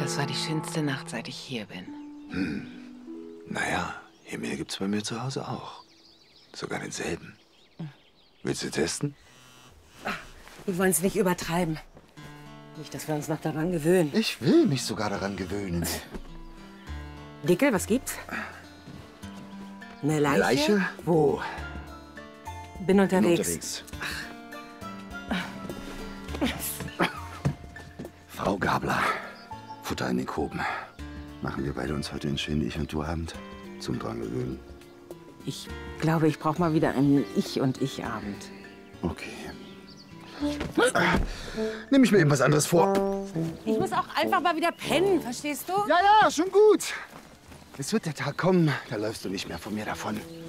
Das war die schönste Nacht, seit ich hier bin. Naja, Himmel gibt's bei mir zu Hause auch. Sogar denselben. Willst du testen? Wir wollen es nicht übertreiben. Nicht, dass wir uns noch daran gewöhnen. Ich will mich sogar daran gewöhnen. Dickel, was gibt's? Eine Leiche? Leiche? Wo? Bin unterwegs. Frau Gabler, Futter in den Koben. Machen wir beide uns heute einen schönen Ich- und Du-Abend zum dran gewöhnen. Ich glaube, ich brauche mal wieder einen Ich-und-Ich-Abend. Okay. Nehme ich mir eben was anderes vor. Ich muss auch einfach mal wieder pennen, verstehst du? Ja, schon gut. Es wird der Tag kommen, da läufst du nicht mehr von mir davon.